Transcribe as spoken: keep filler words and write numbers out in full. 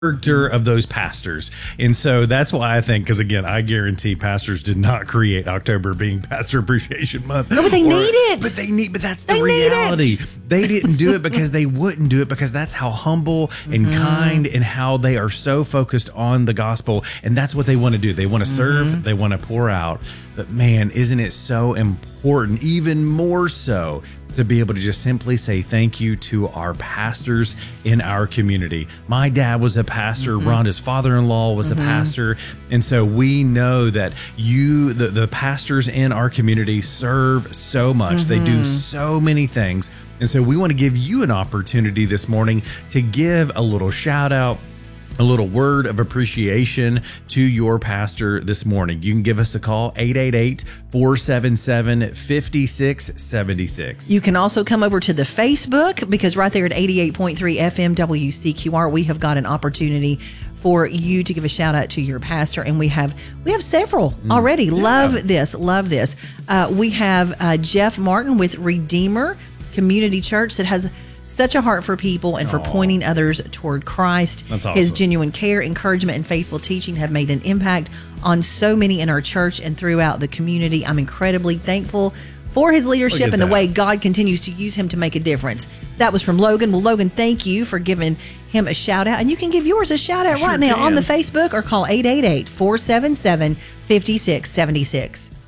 character of those pastors. And so that's why I think, because again, I guarantee pastors did not create October being Pastor Appreciation Month. No, but they or, need it. But they need, but that's the They need reality. They didn't do it because they wouldn't do it, because that's how humble and Mm-hmm. kind and how they are so focused on the gospel. And that's what they want to do. They want to serve, Mm-hmm. they want to pour out. But man, isn't it so important, even more so, to be able to just simply say thank you to our pastors in our community. My dad was a pastor. Mm-hmm. Rhonda's father-in-law was mm-hmm. a pastor. And so we know that you, the, the pastors in our community, serve so much. Mm-hmm. They do so many things. And so we want to give you an opportunity this morning to give a little shout out, a little word of appreciation to your pastor this morning. You can give us a call, eight eight eight, four seven seven, five six seven six. You can also come over to the Facebook, because right there at eighty-eight point three F M W C Q R, we have got an opportunity for you to give a shout out to your pastor. And we have we have several already. Yeah. Love this. Love this. Uh, we have uh, Jeff Martin with Redeemer Community Church that has such a heart for people and for Aww. pointing others toward Christ. That's awesome. His genuine care, encouragement, and faithful teaching have made an impact on so many in our church and throughout the community. I'm incredibly thankful for his leadership and the that. way God continues to use him to make a difference. That was from Logan. Well, Logan, thank you for giving him a shout out. And you can give yours a shout out I right sure now can. on the Facebook, or call eight eight eight, four seven seven, five six seven six.